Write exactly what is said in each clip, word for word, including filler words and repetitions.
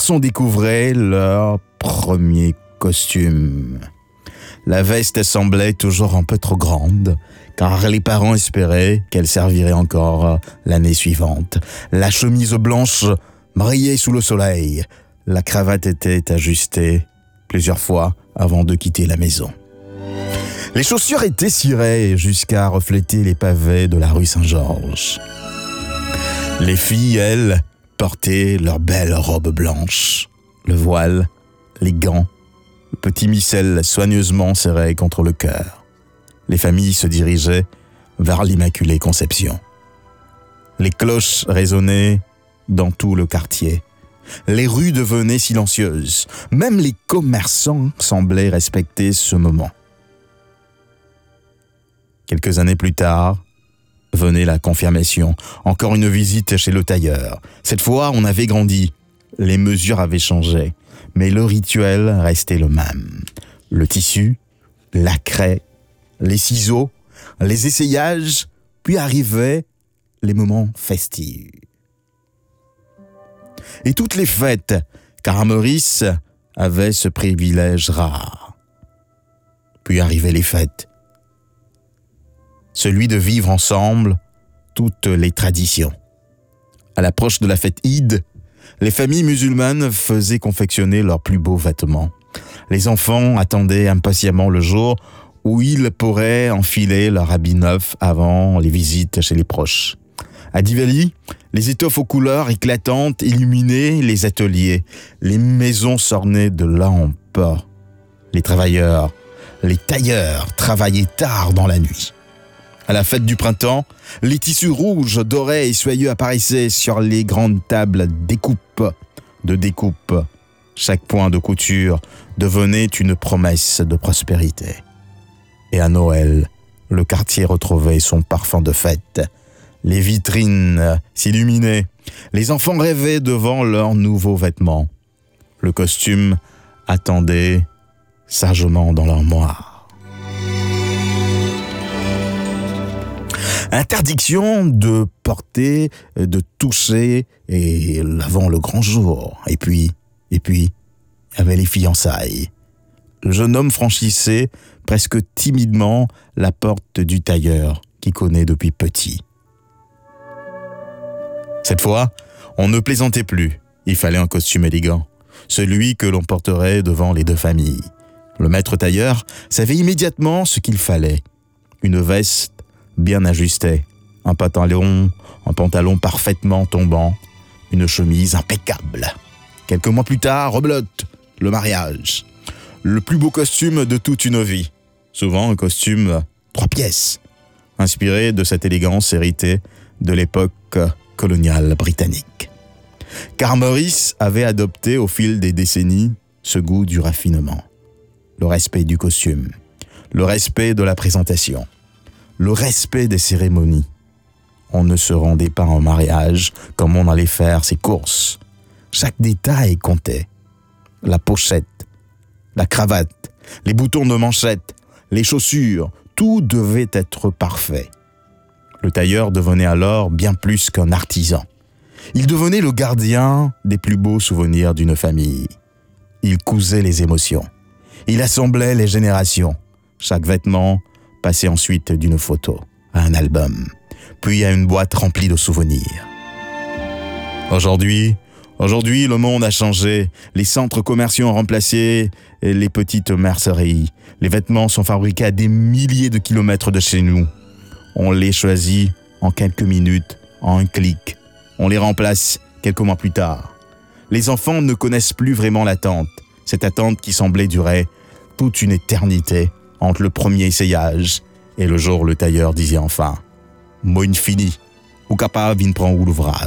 garçons découvraient leur premier costume. La veste semblait toujours un peu trop grande, car les parents espéraient qu'elle servirait encore l'année suivante. La chemise blanche brillait sous le soleil. La cravate était ajustée plusieurs fois avant de quitter la maison. Les chaussures étaient cirées jusqu'à refléter les pavés de la rue Saint-Georges. Les filles, elles, portaient leurs belles robes blanches, le voile, les gants, le petit missel soigneusement serré contre le cœur. Les familles se dirigeaient vers l'Immaculée Conception. Les cloches résonnaient dans tout le quartier. Les rues devenaient silencieuses. Même les commerçants semblaient respecter ce moment. Quelques années plus tard, venait la confirmation. Encore une visite chez le tailleur. Cette fois, on avait grandi. Les mesures avaient changé. Mais le rituel restait le même. Le tissu, la craie, les ciseaux, les essayages, puis arrivaient les moments festifs. Et toutes les fêtes, car Maurice avait ce privilège rare. Puis arrivaient les fêtes. Celui de vivre ensemble toutes les traditions. À l'approche de la fête Eid, les familles musulmanes faisaient confectionner leurs plus beaux vêtements. Les enfants attendaient impatiemment le jour où ils pourraient enfiler leur habit neuf avant les visites chez les proches. À Diwali, les étoffes aux couleurs éclatantes illuminaient les ateliers. Les maisons s'ornaient de lampes. Les travailleurs, les tailleurs travaillaient tard dans la nuit. À la fête du printemps, les tissus rouges, dorés et soyeux apparaissaient sur les grandes tables découpes de découpe. Chaque point de couture devenait une promesse de prospérité. Et à Noël, le quartier retrouvait son parfum de fête. Les vitrines s'illuminaient. Les enfants rêvaient devant leurs nouveaux vêtements. Le costume attendait sagement dans l'armoire. Interdiction de porter, de toucher et avant le grand jour. Et puis, et puis, il y avait les fiançailles. Le jeune homme franchissait presque timidement la porte du tailleur qu'il connaît depuis petit. Cette fois, on ne plaisantait plus. Il fallait un costume élégant, celui que l'on porterait devant les deux familles. Le maître tailleur savait immédiatement ce qu'il fallait. Une veste bien ajustée, un pantalon, un pantalon parfaitement tombant, une chemise impeccable. Quelques mois plus tard, rebelote, le mariage. Le plus beau costume de toute une vie. Souvent un costume trois pièces, inspiré de cette élégance héritée de l'époque coloniale britannique. Car Maurice avait adopté au fil des décennies ce goût du raffinement, le respect du costume, le respect de la présentation, le respect des cérémonies. On ne se rendait pas en mariage comme on allait faire ses courses. Chaque détail comptait. La pochette, la cravate, les boutons de manchette, les chaussures, tout devait être parfait. Le tailleur devenait alors bien plus qu'un artisan. Il devenait le gardien des plus beaux souvenirs d'une famille. Il cousait les émotions. Il assemblait les générations. Chaque vêtement passait ensuite d'une photo à un album, puis à une boîte remplie de souvenirs. Aujourd'hui, aujourd'hui, le monde a changé. Les centres commerciaux ont remplacé les petites merceries. Les vêtements sont fabriqués à des milliers de kilomètres de chez nous. On les choisit en quelques minutes, en un clic. On les remplace quelques mois plus tard. Les enfants ne connaissent plus vraiment l'attente. Cette attente qui semblait durer toute une éternité entre le premier essayage et le jour où le tailleur disait enfin « Moi fini, ou capable vin prend ou l'ouvrage ».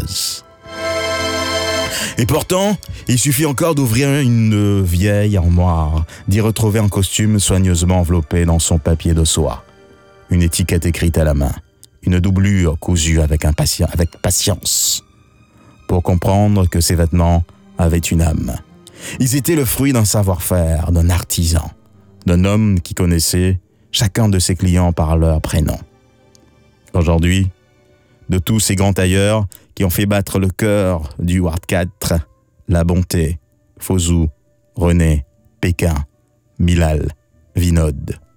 Et pourtant, il suffit encore d'ouvrir une vieille armoire, d'y retrouver un costume soigneusement enveloppé dans son papier de soie, une étiquette écrite à la main, une doublure cousue avec, impatien, avec patience, pour comprendre que ces vêtements avaient une âme. Ils étaient le fruit d'un savoir-faire, d'un artisan, d'un homme qui connaissait chacun de ses clients par leur prénom. Aujourd'hui, de tous ces grands tailleurs qui ont fait battre le cœur du Ward quatre, la bonté, Fozou, René, Pékin, Milal, Vinod.